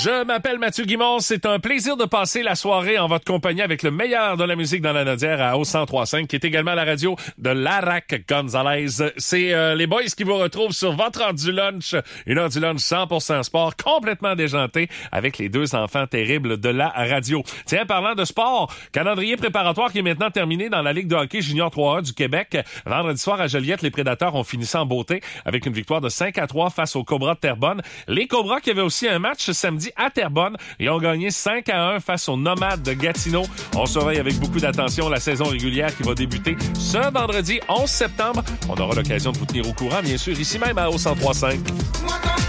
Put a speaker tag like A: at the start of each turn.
A: Je m'appelle Mathieu Guimond. C'est un plaisir de passer la soirée en votre compagnie avec le meilleur de la musique dans la Nodière à O103.5, qui est également la radio de Larac Gonzalez. C'est les boys qui vous retrouvent sur votre heure du lunch, une heure du lunch 100% sport, complètement déjanté avec les deux enfants terribles de la radio. Tiens, parlant de sport, calendrier préparatoire qui est maintenant terminé dans la Ligue de hockey junior 3A du Québec. Vendredi soir à Joliette, les Prédateurs ont fini ça en beauté avec une victoire de 5-3 face aux Cobras de Terrebonne. Les Cobras qui avaient aussi un match samedi à Terrebonne et ont gagné 5-1 face aux Nomades de Gatineau. On surveille avec beaucoup d'attention la saison régulière qui va débuter ce vendredi 11 septembre. On aura l'occasion de vous tenir au courant, bien sûr, ici même à O103.5.